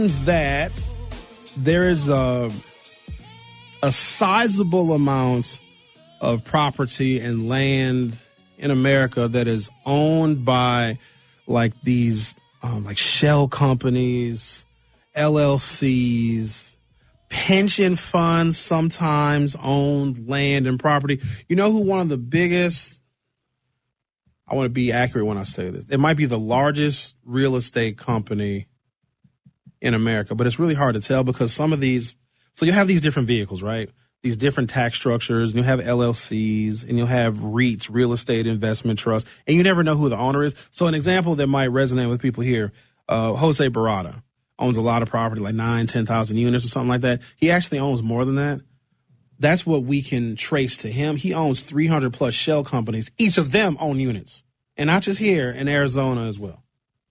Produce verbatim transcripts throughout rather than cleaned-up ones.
that there is a, a sizable amount of property and land in America that is owned by like these um, like shell companies, L L Cs, pension funds sometimes own land and property. You know who one of the biggest, I want to be accurate when I say this, it might be the largest real estate company in America, but it's really hard to tell because some of these, so you have these different vehicles, right? These different tax structures, and you have L L Cs, and you'll have REITs, real estate investment trusts, and you never know who the owner is. So an example that might resonate with people here, uh, Jose Barada owns a lot of property, like nine, ten thousand units or something like that. He actually owns more than that. That's what we can trace to him. He owns three hundred plus shell companies. Each of them own units, and not just here, in Arizona as well.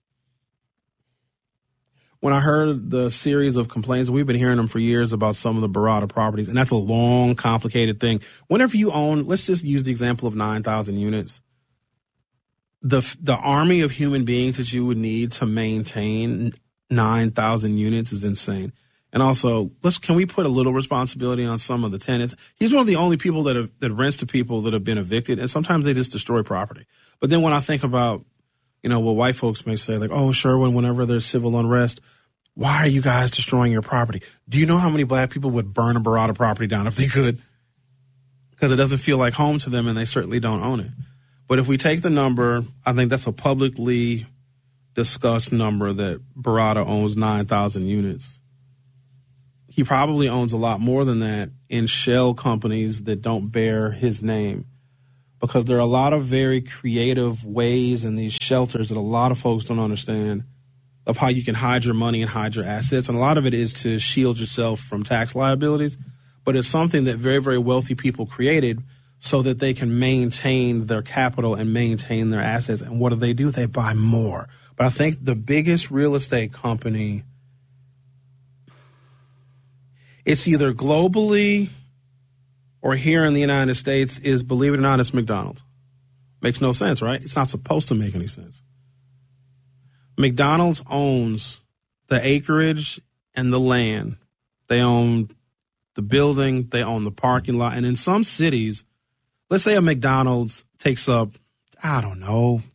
When I heard the series of complaints, we've been hearing them for years about some of the Barada properties, and that's a long, complicated thing. Whenever you own, let's just use the example of nine thousand units. The the army of human beings that you would need to maintain nine thousand units is insane. And also, let's can we put a little responsibility on some of the tenants? He's one of the only people that have, that rents to people that have been evicted, and sometimes they just destroy property. But then when I think about, you know, what white folks may say, like, oh, Sherwin, whenever there's civil unrest, why are you guys destroying your property? Do you know how many black people would burn a Barada property down if they could? Because it doesn't feel like home to them, and they certainly don't own it. But if we take the number, I think that's a publicly discussed number that Barada owns nine thousand units. He probably owns a lot more than that in shell companies that don't bear his name, because there are a lot of very creative ways in these shelters that a lot of folks don't understand of how you can hide your money and hide your assets. And a lot of it is to shield yourself from tax liabilities. But it's something that very, very wealthy people created so that they can maintain their capital and maintain their assets. And what do they do? They buy more. But I think the biggest real estate company, it's either globally or here in the United States, is, believe it or not, it's McDonald's. Makes no sense, right? It's not supposed to make any sense. McDonald's owns the acreage and the land. They own the building. They own the parking lot. And in some cities, let's say a McDonald's takes up, I don't know, zero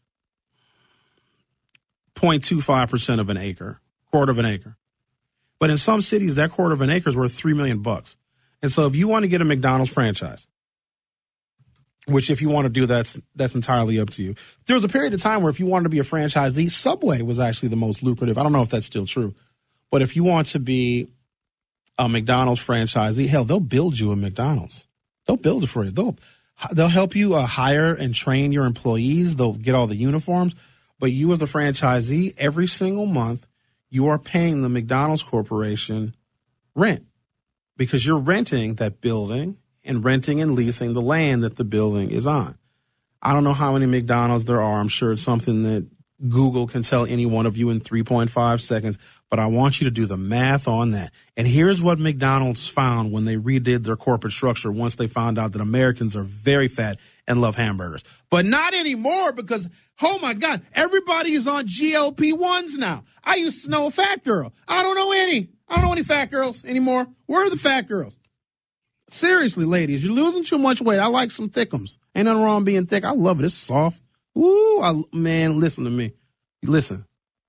point two five percent of an acre, quarter of an acre. But in some cities, that quarter of an acre is worth three million bucks. And so if you want to get a McDonald's franchise, which if you want to do, that's that's entirely up to you. There was a period of time where if you wanted to be a franchisee, Subway was actually the most lucrative. I don't know if that's still true. But if you want to be a McDonald's franchisee, hell, they'll build you a McDonald's. They'll build it for you. They'll, they'll help you uh, hire and train your employees. They'll get all the uniforms. But you as the franchisee, every single month, you are paying the McDonald's Corporation rent because you're renting that building and renting and leasing the land that the building is on. I don't know how many McDonald's there are. I'm sure it's something that Google can tell any one of you in three point five seconds, but I want you to do the math on that. And here's what McDonald's found when they redid their corporate structure once they found out that Americans are very fat and love hamburgers. But not anymore because, oh my God, everybody is on G L P ones now. I used to know a fat girl. I don't know any. I don't know any fat girls anymore. Where are the fat girls? Seriously, ladies, you're losing too much weight. I like some thickums. Ain't nothing wrong being thick. I love it. It's soft. Ooh, I, man, listen to me. Listen.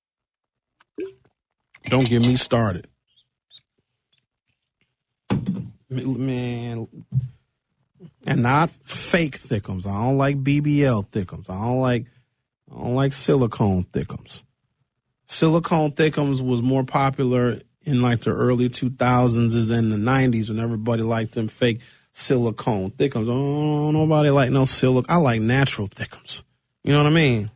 Don't get me started. Man, and not fake thickums. I don't like B B L thickums. I don't like I don't like silicone thickums. Silicone thickums was more popular in like the early two thousands as in the nineties when everybody liked them fake silicone thickums. Oh, nobody like no silicone. I like natural thickums. You know what I mean?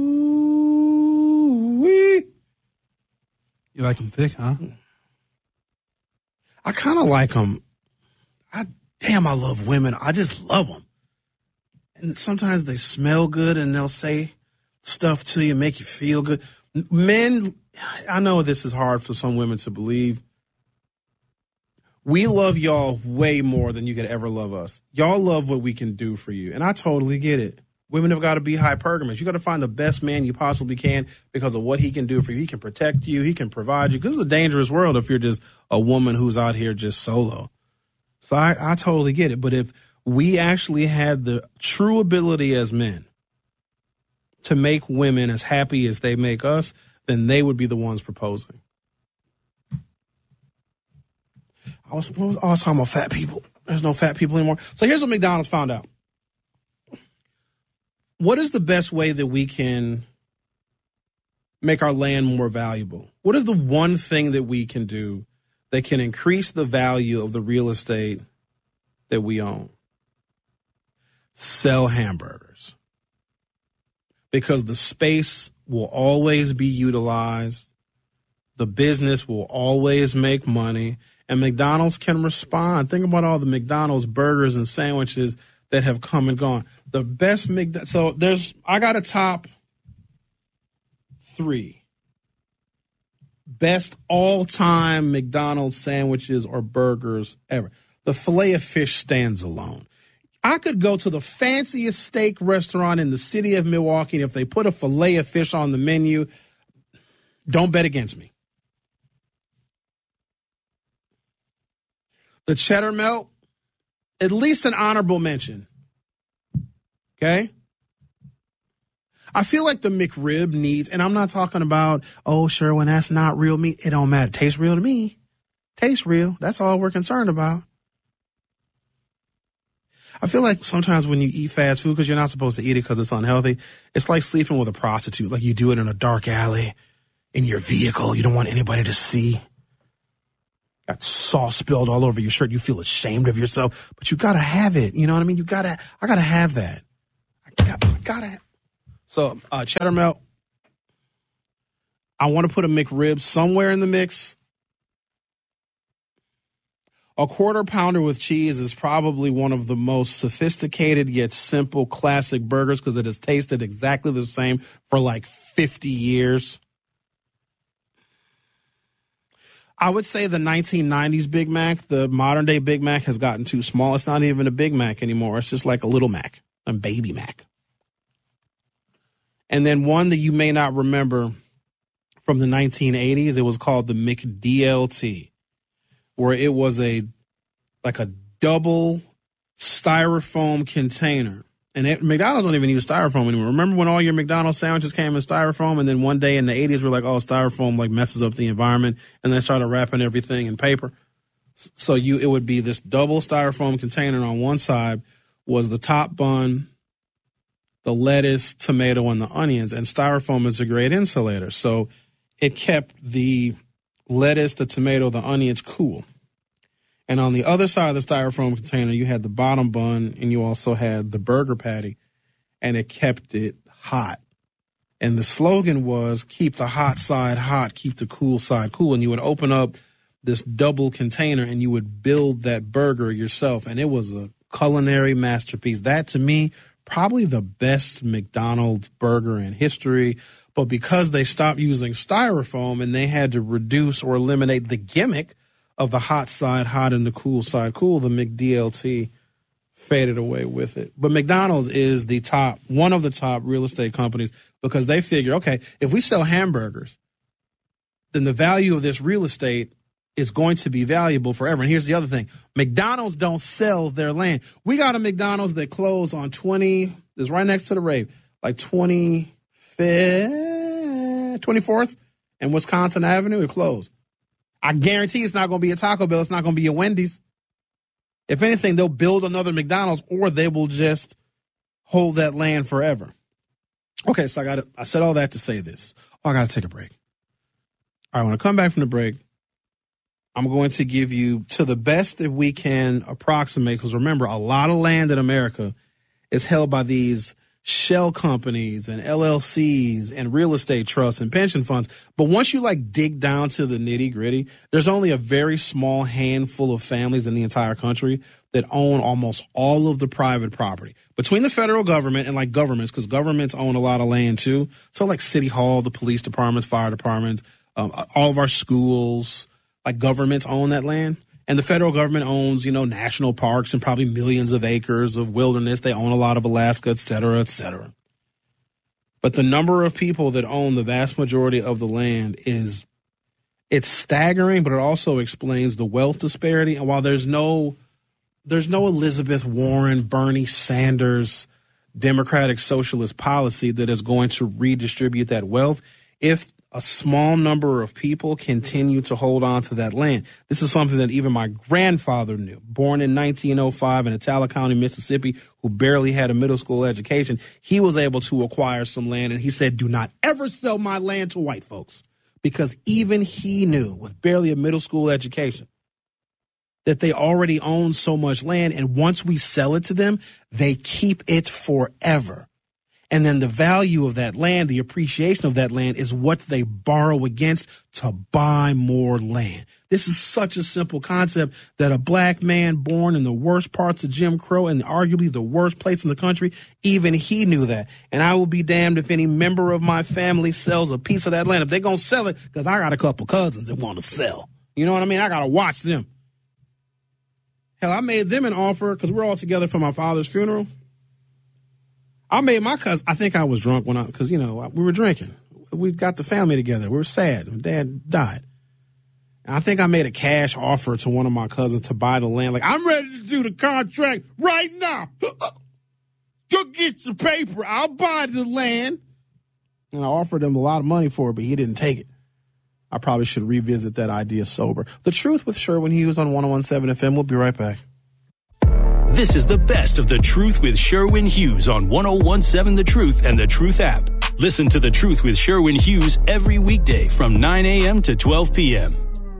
Ooh-wee. You like them thick, huh? I kind of like them. I damn, I love women. I just love them. And sometimes they smell good and they'll say stuff to you, make you feel good. Men, I know this is hard for some women to believe. We love y'all way more than you could ever love us. Y'all love what we can do for you. And I totally get it. Women have got to be hypergamous. You got to find the best man you possibly can because of what he can do for you. He can protect you. He can provide you. Because it's a dangerous world if you're just a woman who's out here just solo. So I, I totally get it. But if we actually had the true ability as men to make women as happy as they make us, then they would be the ones proposing. I was, what was, I was talking about fat people. There's no fat people anymore. So here's what McDonald's found out. What is the best way that we can make our land more valuable? What is the one thing that we can do that can increase the value of the real estate that we own? Sell hamburgers. Because the space will always be utilized. The business will always make money. And McDonald's can respond. Think about all the McDonald's burgers and sandwiches that have come and gone. The best McDonald's. So there's, I got a top three best all-time McDonald's sandwiches or burgers ever. The Filet-O-Fish stands alone. I could go to the fanciest steak restaurant in the city of Milwaukee, and if they put a Filet-O-Fish on the menu, don't bet against me. The cheddar melt, at least an honorable mention. Okay? I feel like the McRib needs, and I'm not talking about, oh, Sherwin, that's not real meat. It don't matter. Tastes real to me. Tastes real. That's all we're concerned about. I feel like sometimes when you eat fast food, because you're not supposed to eat it because it's unhealthy, it's like sleeping with a prostitute. Like you do it in a dark alley, in your vehicle. You don't want anybody to see. Got sauce spilled all over your shirt. You feel ashamed of yourself, but you got to have it. You know what I mean? You got to, I got to have that. I got, I got to. So uh, cheddar melt. I want to put a McRib somewhere in the mix. A quarter pounder with cheese is probably one of the most sophisticated yet simple classic burgers because it has tasted exactly the same for like fifty years. I would say the nineteen nineties Big Mac, the modern day Big Mac has gotten too small. It's not even a Big Mac anymore. It's just like a little Mac, a baby Mac. And then one that you may not remember from the nineteen eighties, it was called the McD L T, where it was a like a double styrofoam container. And it, McDonald's don't even use styrofoam anymore. Remember when all your McDonald's sandwiches came in styrofoam, and then one day in the eighties we're like, oh, styrofoam like messes up the environment, and they started wrapping everything in paper. So you it would be this double styrofoam container. On one side was the top bun, the lettuce, tomato, and the onions. And styrofoam is a great insulator. So it kept the lettuce, the tomato, the onions cool. And on the other side of the styrofoam container, you had the bottom bun, and you also had the burger patty, and it kept it hot. And the slogan was, keep the hot side hot, keep the cool side cool. And you would open up this double container, and you would build that burger yourself. And it was a culinary masterpiece. That, to me, probably the best McDonald's burger in history. But because they stopped using styrofoam and they had to reduce or eliminate the gimmick of the hot side hot and the cool side cool, the McD L T faded away with it. But McDonald's is the top, one of the top real estate companies because they figure, okay, if we sell hamburgers, then the value of this real estate is going to be valuable forever. And here's the other thing. McDonald's don't sell their land. We got a McDonald's that closed on twenty, that's right next to the rave, like twenty-fifth, twenty-fourth and Wisconsin Avenue. It closed. I guarantee it's not going to be a Taco Bell. It's not going to be a Wendy's. If anything, they'll build another McDonald's, or they will just hold that land forever. Okay, so I got I said all that to say this. Oh, I got to take a break. All right, when I come back from the break, I'm going to give you, to the best that we can approximate, because remember, a lot of land in America is held by these shell companies and L L Cs and real estate trusts and pension funds. But once you like dig down to the nitty gritty, there's only a very small handful of families in the entire country that own almost all of the private property between the federal government and like governments, because governments own a lot of land too. So like City Hall, the police departments, fire departments, um, all of our schools, like governments own that land. And the federal government owns, you know, national parks and probably millions of acres of wilderness. They own a lot of Alaska, et cetera, et cetera. But the number of people that own the vast majority of the land is, it's staggering, but it also explains the wealth disparity. And while there's no, there's no Elizabeth Warren, Bernie Sanders, Democratic socialist policy that is going to redistribute that wealth, if a small number of people continue to hold on to that land. This is something that even my grandfather knew. Born in nineteen oh five in Attala County, Mississippi, who barely had a middle school education, he was able to acquire some land, and he said, do not ever sell my land to white folks, because even he knew, with barely a middle school education, that they already own so much land, and once we sell it to them, they keep it forever. And then the value of that land, the appreciation of that land, is what they borrow against to buy more land. This is such a simple concept that a black man born in the worst parts of Jim Crow and arguably the worst place in the country, even he knew that. And I will be damned if any member of my family sells a piece of that land. If they're going to sell it, because I got a couple cousins that want to sell. You know what I mean? I got to watch them. Hell, I made them an offer because we're all together for my father's funeral. I made my cousin, I think I was drunk when I, because, you know, we were drinking. We got the family together. We were sad. My dad died. And I think I made a cash offer to one of my cousins to buy the land. Like, I'm ready to do the contract right now. Go get your paper. I'll buy the land. And I offered him a lot of money for it, but he didn't take it. I probably should revisit that idea sober. The Truth with Sherwin Hughes on one oh one point seven F M. We'll be right back. This is the best of The Truth with Sherwin Hughes on one oh one point seven The Truth and The Truth app. Listen to The Truth with Sherwin Hughes every weekday from nine a.m. to twelve p.m.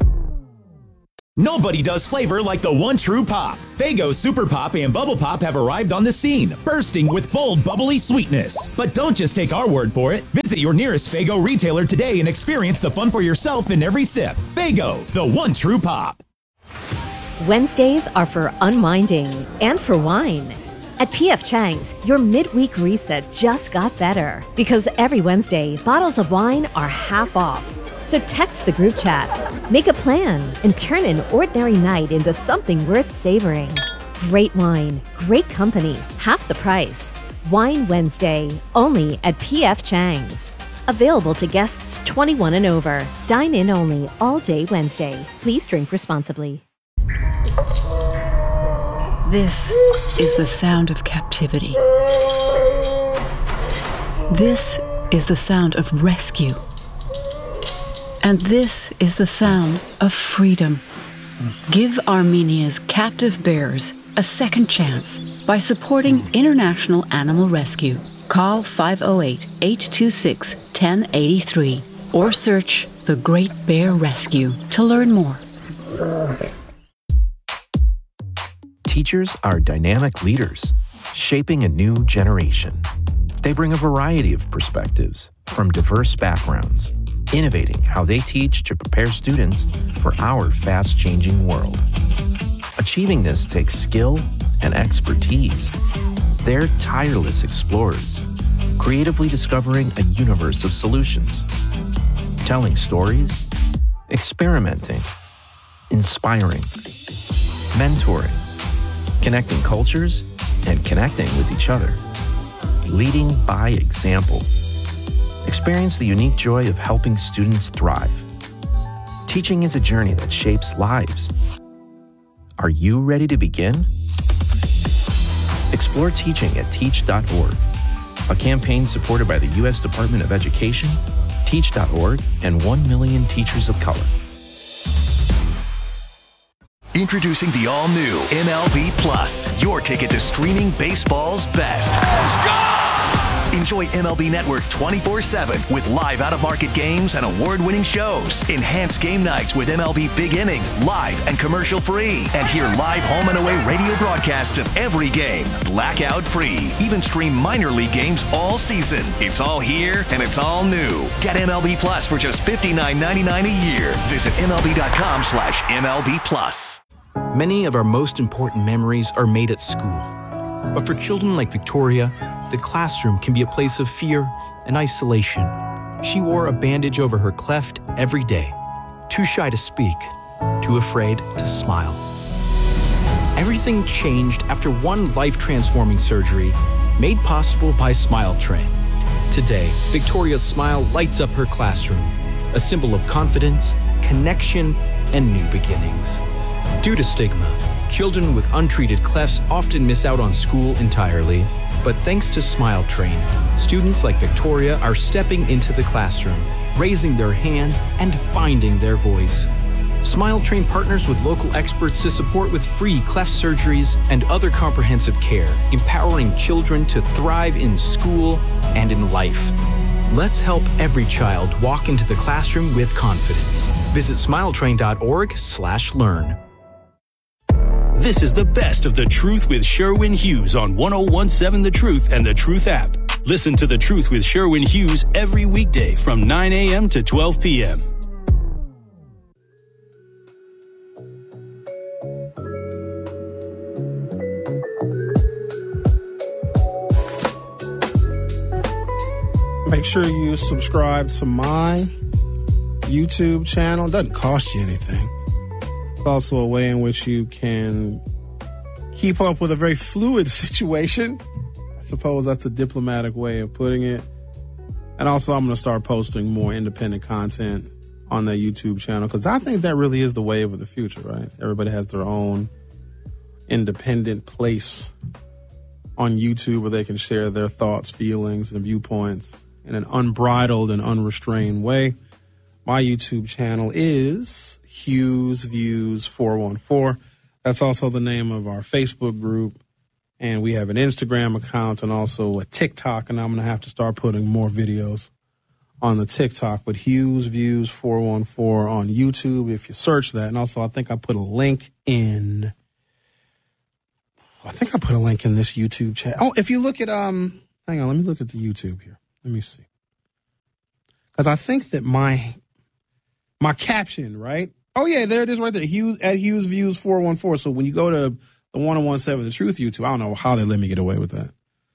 Nobody does flavor like the one true pop. Faygo Super Pop and Bubble Pop have arrived on the scene, bursting with bold, bubbly sweetness. But don't just take our word for it. Visit your nearest Faygo retailer today and experience the fun for yourself in every sip. Faygo, the one true pop. Wednesdays are for unwinding and for wine. At P F Chang's, your midweek reset just got better because every Wednesday, bottles of wine are half off. So text the group chat, make a plan, and turn an ordinary night into something worth savoring. Great wine, great company, half the price. Wine Wednesday, only at P F Chang's. Available to guests twenty-one and over. Dine in only all day Wednesday. Please drink responsibly. This is the sound of captivity. This is the sound of rescue. And this is the sound of freedom. Give Armenia's captive bears a second chance by supporting International Animal Rescue. Call five oh eight, eight two six, one oh eight three or search The Great Bear Rescue to learn more. Teachers are dynamic leaders, shaping a new generation. They bring a variety of perspectives from diverse backgrounds, innovating how they teach to prepare students for our fast-changing world. Achieving this takes skill and expertise. They're tireless explorers, creatively discovering a universe of solutions, telling stories, experimenting, inspiring, mentoring, connecting cultures, and connecting with each other. Leading by example. Experience the unique joy of helping students thrive. Teaching is a journey that shapes lives. Are you ready to begin? Explore teaching at teach dot org, a campaign supported by the U S Department of Education, teach dot org, and one million teachers of color. Introducing the all-new M L B Plus, your ticket to streaming baseball's best. Let's go! Enjoy M L B Network twenty-four seven with live out-of-market games and award-winning shows. Enhance game nights with M L B Big Inning, live and commercial-free. And hear live home and away radio broadcasts of every game, blackout-free. Even stream minor league games all season. It's all here and it's all new. Get M L B Plus for just fifty-nine ninety-nine a year. Visit M L B dot com slash M L B Plus. Many of our most important memories are made at school. But for children like Victoria, the classroom can be a place of fear and isolation. She wore a bandage over her cleft every day. Too shy to speak, too afraid to smile. Everything changed after one life-transforming surgery made possible by Smile Train. Today, Victoria's smile lights up her classroom, a symbol of confidence, connection, and new beginnings. Due to stigma, children with untreated clefts often miss out on school entirely, but thanks to Smile Train, students like Victoria are stepping into the classroom, raising their hands, and finding their voice. Smile Train partners with local experts to support with free cleft surgeries and other comprehensive care, empowering children to thrive in school and in life. Let's help every child walk into the classroom with confidence. Visit smiletrain.org slash learn. This is the best of The Truth with Sherwin Hughes on one oh one seven The Truth and The Truth app. Listen to The Truth with Sherwin Hughes every weekday from nine a.m. to twelve p.m. Make sure you subscribe to my YouTube channel. It doesn't cost you anything. It's also a way in which you can keep up with a very fluid situation. I suppose that's a diplomatic way of putting it. And also, I'm going to start posting more independent content on that YouTube channel because I think that really is the wave of the future, right? Everybody has their own independent place on YouTube where they can share their thoughts, feelings, and viewpoints in an unbridled and unrestrained way. My YouTube channel is Hughes Views four one four. That's also the name of our Facebook group. And we have an Instagram account and also a TikTok. And I'm going to have to start putting more videos on the TikTok. But Hughes Views four one four on YouTube if you search that. And also I think I put a link in. I think I put a link in this YouTube chat. Oh, if you look at, um, hang on, let me look at the YouTube here. Let me see. Because I think that my my caption, right? Oh, yeah, there it is right there. Hughes at Hughes Views four one four. So when you go to the one oh one seven The Truth YouTube, I don't know how they let me get away with that.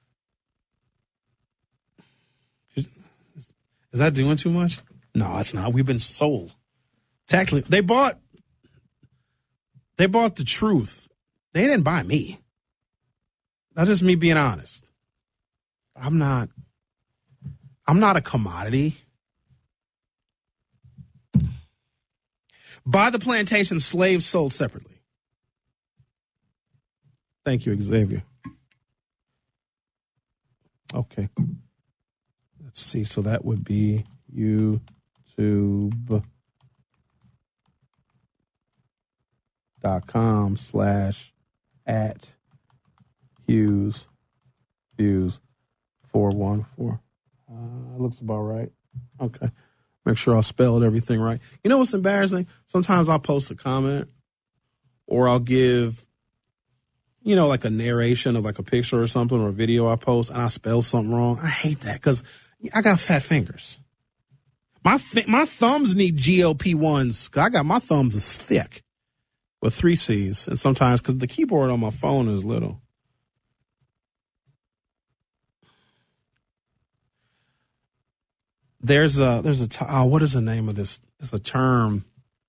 Is that doing too much? No, it's not. We've been sold. Technically, they bought they bought The Truth. They didn't buy me. That's just me being honest. I'm not I'm not a commodity. By the plantation, slaves sold separately. Thank you, Xavier. Okay. Let's see. So that would be YouTube dot com slash at Hughes Views four one four. Uh, looks about right. Okay. Make sure I spelled everything right. You know what's embarrassing? Sometimes I'll post a comment or I'll give, you know, like a narration of like a picture or something or a video I post and I spell something wrong. I hate that because I got fat fingers. My my thumbs need G L P ones because I got my thumbs is thick with three C's. And sometimes because the keyboard on my phone is little. There's a, there's a, oh, what is the name of this? It's a term.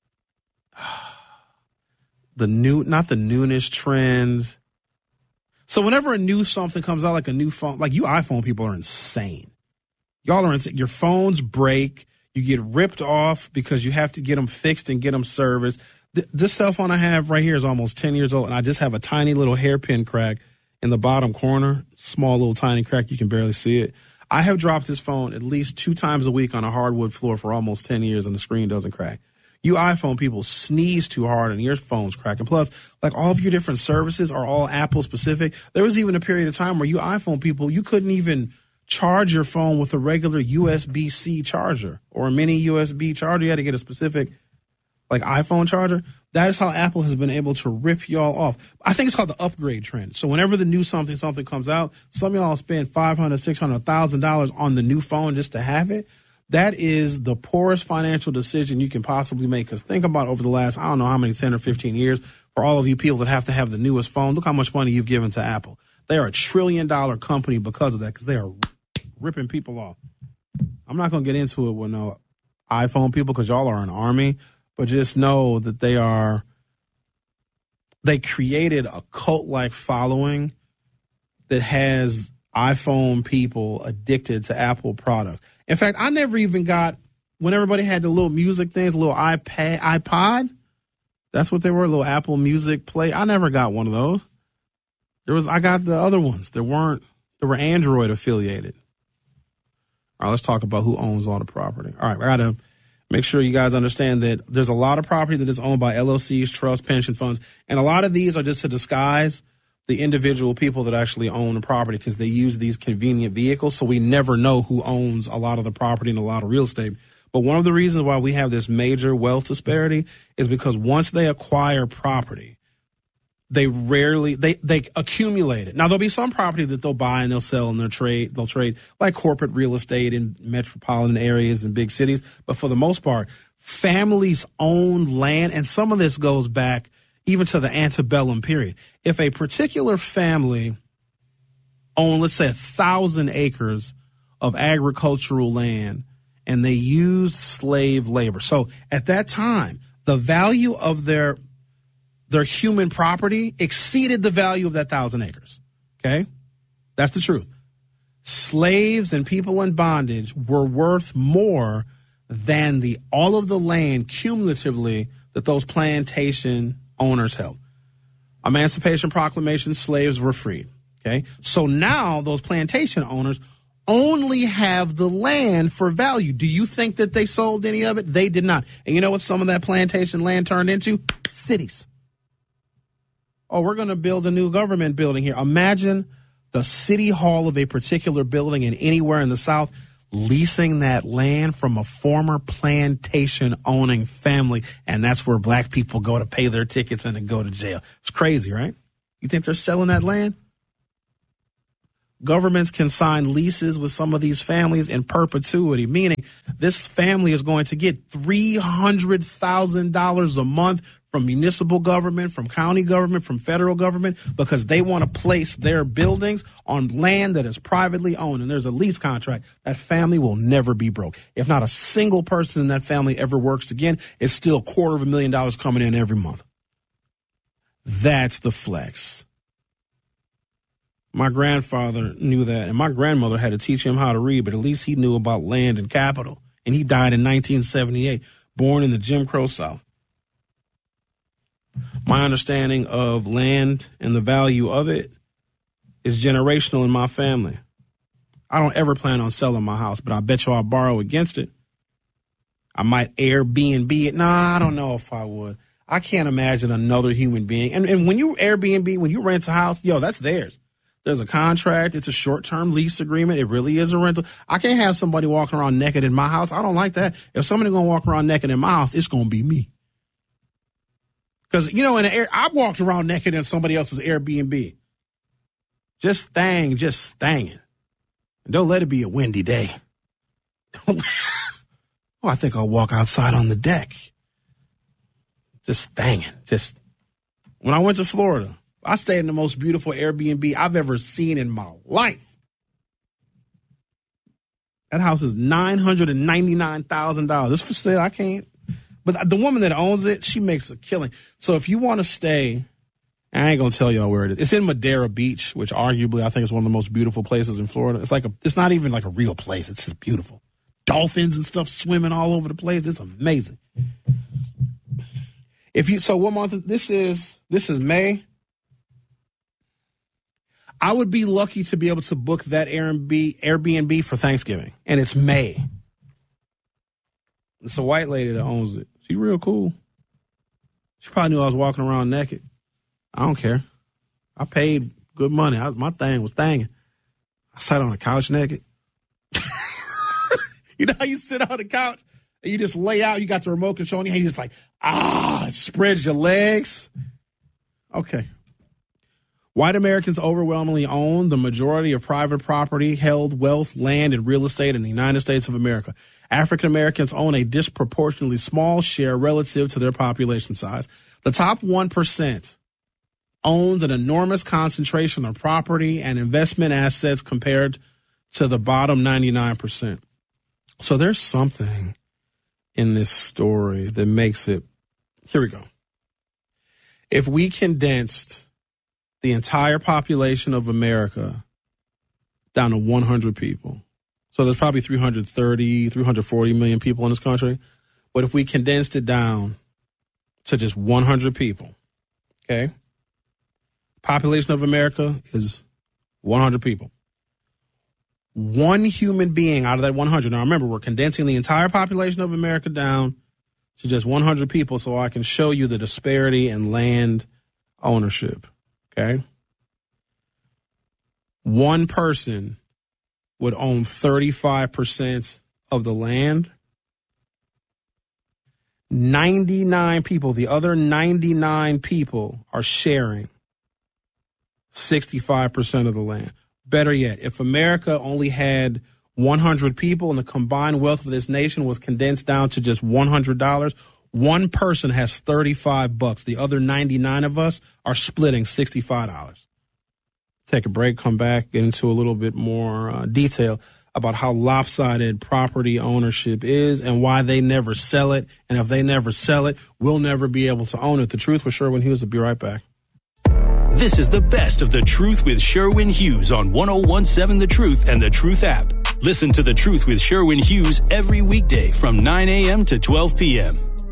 The new, not the noonish trend. So whenever a new something comes out, like a new phone, like you iPhone people are insane. Y'all are insane. Your phones break. You get ripped off because you have to get them fixed and get them serviced. Th- this cell phone I have right here is almost ten years old, and I just have a tiny little hairpin crack in the bottom corner. Small little tiny crack. You can barely see it. I have dropped this phone at least two times a week on a hardwood floor for almost ten years, and the screen doesn't crack. You iPhone people sneeze too hard and your phone's cracking. Plus, like all of your different services are all Apple specific. There was even a period of time where you iPhone people, you couldn't even charge your phone with a regular U S B C charger or a mini U S B charger. You had to get a specific like iPhone charger. That is how Apple has been able to rip y'all off. I think it's called the upgrade trend. So whenever the new something, something comes out, some of y'all spend five hundred dollars, six hundred dollars, one thousand dollars on the new phone just to have it. That is the poorest financial decision you can possibly make. Because think about over the last, I don't know how many, ten or fifteen years, for all of you people that have to have the newest phone, look how much money you've given to Apple. They are a trillion dollar company because of that, because they are ripping people off. I'm not going to get into it with no iPhone people because y'all are an army. but just know that they are, they created a cult-like following that has iPhone people addicted to Apple products. In fact, I never even got, when everybody had the little music things, a little iPad, iPod, that's what they were, a little Apple Music Play. I never got one of those. There was, I got the other ones. There weren't, they were Android affiliated. All right, let's talk about who owns all the property. All right, I got to make sure you guys understand that there's a lot of property that is owned by L L Cs, trusts, pension funds, and a lot of these are just to disguise the individual people that actually own the property because they use these convenient vehicles, so we never know who owns a lot of the property and a lot of real estate. But one of the reasons why we have this major wealth disparity is because once they acquire property, they rarely, they, they accumulate it. Now, there'll be some property that they'll buy and they'll sell and they'll trade, they'll trade like corporate real estate in metropolitan areas and big cities. But for the most part, families own land, and some of this goes back even to the antebellum period. If a particular family owned, let's say, a thousand acres of agricultural land and they used slave labor. So at that time, the value of their their human property exceeded the value of that thousand acres. Okay? That's the truth. Slaves and people in bondage were worth more than the all of the land cumulatively that those plantation owners held. Emancipation Proclamation, slaves were freed. Okay? So now those plantation owners only have the land for value. Do you think that they sold any of it? They did not. And you know what some of that plantation land turned into? Cities. Oh, we're going to build a new government building here. Imagine the city hall of a particular building in anywhere in the South leasing that land from a former plantation owning family. And that's where black people go to pay their tickets and to go to jail. It's crazy, right? You think they're selling that land? Governments can sign leases with some of these families in perpetuity, meaning this family is going to get three hundred thousand dollars a month from municipal government, from county government, from federal government, because they want to place their buildings on land that is privately owned. And there's a lease contract. That family will never be broke. If not a single person in that family ever works again, it's still a quarter of a million dollars coming in every month. That's the flex. My grandfather knew that, and my grandmother had to teach him how to read, but at least he knew about land and capital. And he died in nineteen seventy-eight, born in the Jim Crow South. My understanding of land and the value of it is generational in my family. I don't ever plan on selling my house, but I bet you I'll borrow against it. I might Airbnb it. Nah, I don't know if I would. I can't imagine another human being. And, and when you Airbnb, when you rent a house, yo, that's theirs. There's a contract. It's a short-term lease agreement. It really is a rental. I can't have somebody walking around naked in my house. I don't like that. If somebody's going to walk around naked in my house, it's going to be me. Because, you know, in the air, I walked around naked in somebody else's Airbnb. Just thang, just thanging. And don't let it be a windy day. Don't, oh, I think I'll walk outside on the deck. Just thanging. Just, when I went to Florida, I stayed in the most beautiful Airbnb I've ever seen in my life. That house is nine hundred ninety-nine thousand dollars. It's for sale. I can't. But the woman that owns it, she makes a killing. So if you want to stay, I ain't going to tell y'all where it is. It's in Madera Beach, which arguably I think is one of the most beautiful places in Florida. It's like a, it's not even like a real place. It's just beautiful. Dolphins and stuff swimming all over the place. It's amazing. If you, so what month, this is, this is May. I would be lucky to be able to book that Airbnb, Airbnb for Thanksgiving. And it's May. It's a white lady that owns it. She's real cool. She probably knew I was walking around naked. I don't care. I paid good money. I was, my thing was thanging. I sat on a couch naked. You know how you sit on the couch and you just lay out, you got the remote control, and you just like, ah, spread your legs. Okay. White Americans overwhelmingly own the majority of private property, held wealth, land, and real estate in the United States of America. African Americans own a disproportionately small share relative to their population size. The top one percent owns an enormous concentration of property and investment assets compared to the bottom ninety-nine percent. So there's something in this story that makes it. Here we go. If we condensed the entire population of America down to one hundred people, so there's probably three hundred thirty, three hundred forty million people in this country, but if we condensed it down to just one hundred people, okay, population of America is one hundred people. One human being out of that one hundred. Now, remember, we're condensing the entire population of America down to just one hundred people so I can show you the disparity in land ownership, okay? One person would own thirty-five percent of the land. ninety-nine people, the other ninety-nine people are sharing sixty-five percent of the land. Better yet, if America only had one hundred people and the combined wealth of this nation was condensed down to just one hundred dollars, one person has thirty-five bucks. The other ninety-nine of us are splitting sixty-five dollars. Take a break, come back, get into a little bit more uh, detail about how lopsided property ownership is and why they never sell it. And if they never sell it, we'll never be able to own it. The Truth with Sherwin Hughes will be right back. This is the best of The Truth with Sherwin Hughes on one oh one seven The Truth and The Truth app. Listen to The Truth with Sherwin Hughes every weekday from nine a.m. to twelve p.m.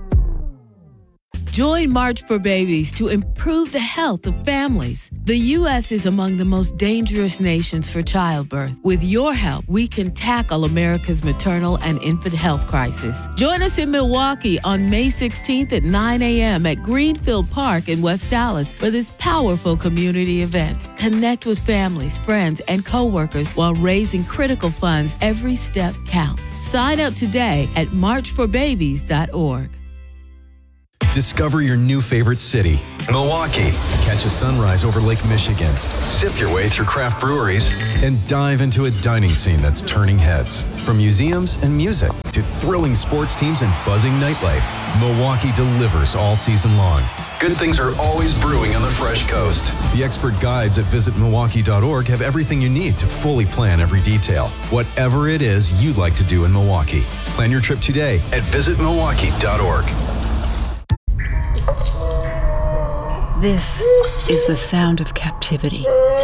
Join March for Babies to improve the health of families. The U S is among the most dangerous nations for childbirth. With your help, we can tackle America's maternal and infant health crisis. Join us in Milwaukee on May sixteenth at nine a.m. at Greenfield Park in West Dallas for this powerful community event. Connect with families, friends, and coworkers while raising critical funds. Every step counts. Sign up today at march for babies dot org. Discover your new favorite city, Milwaukee. Catch a sunrise over Lake Michigan. Sip your way through craft breweries and dive into a dining scene that's turning heads. From museums and music to thrilling sports teams and buzzing nightlife, Milwaukee delivers all season long. Good things are always brewing on the Fresh Coast. The expert guides at visit milwaukee dot org have everything you need to fully plan every detail. Whatever it is you'd like to do in Milwaukee. Plan your trip today at visit milwaukee dot org. This is the sound of captivity.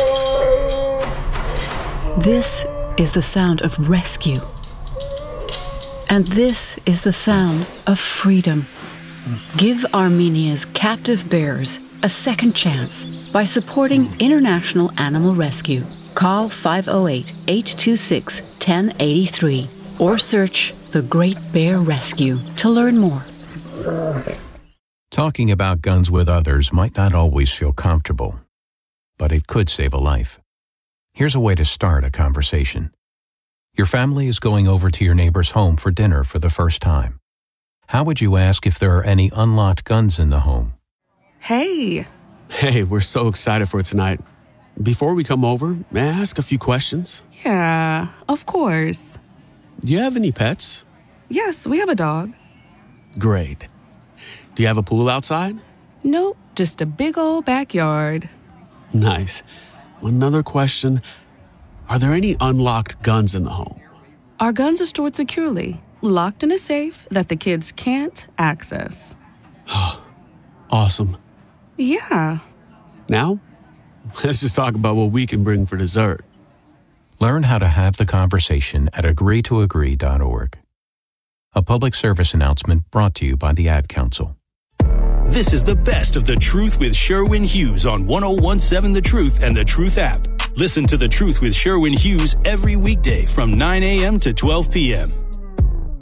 This is the sound of rescue. And this is the sound of freedom. Give Armenia's captive bears a second chance by supporting International Animal Rescue. Call five oh eight, eight two six, one oh eight three or search The Great Bear Rescue to learn more. Talking about guns with others might not always feel comfortable, but it could save a life. Here's a way to start a conversation. Your family is going over to your neighbor's home for dinner for the first time. How would you ask if there are any unlocked guns in the home? Hey. Hey, we're so excited for tonight. Before we come over, may I ask a few questions? Yeah, of course. Do you have any pets? Yes, we have a dog. Great. Do you have a pool outside? Nope, just a big old backyard. Nice. Another question. Are there any unlocked guns in the home? Our guns are stored securely, locked in a safe that the kids can't access. Awesome. Yeah. Now, let's just talk about what we can bring for dessert. Learn how to have the conversation at agree to agree dot org. A public service announcement brought to you by the Ad Council. This is the best of The Truth with Sherwin Hughes on one oh one seven The Truth and The Truth app. Listen to The Truth with Sherwin Hughes every weekday from nine a.m. to twelve p.m.